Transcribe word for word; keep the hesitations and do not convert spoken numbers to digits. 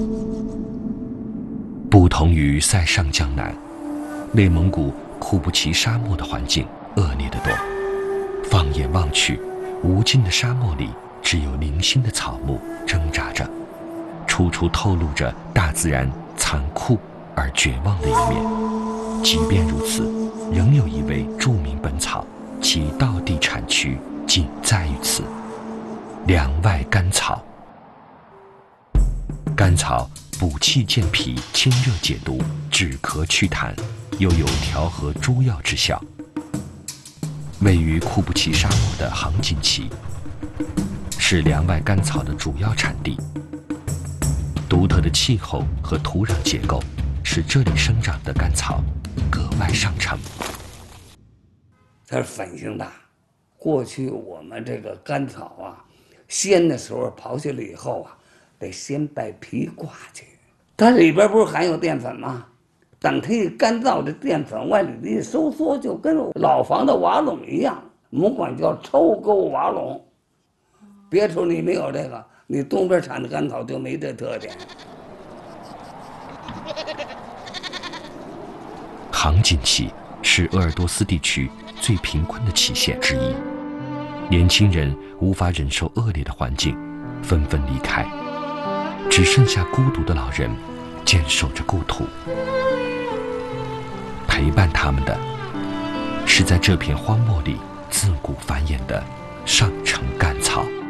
不同于塞上江南，内蒙古库布齐沙漠的环境恶劣得多。放眼望去，无尽的沙漠里只有零星的草木挣扎着，处处透露着大自然残酷而绝望的一面。即便如此，仍有一味著名本草，其道地产区仅在于此——凉外甘草。甘草补气健脾、清热解毒、止咳祛痰，又有调和诸药之效。位于库布齐沙漠的杭锦旗是凉外甘草的主要产地。独特的气候和土壤结构使这里生长的甘草格外上乘。 它是粉性的。过去我们这个甘草啊，鲜的时候刨下来以后啊，得先把皮刮去。它里边不是含有淀粉吗？等它一干燥，这淀粉往里一收缩，就跟老房的瓦垄一样，我们管叫抽沟瓦垄。别处你没有这个，你东边产的甘草就没这特点。 杭锦旗是鄂尔多斯地区最贫困的旗县之一，年轻人无法忍受恶劣的环境，纷纷离开，只剩下孤独的老人坚守着故土。陪伴他们的是在这片荒漠里自古繁衍的上乘甘草。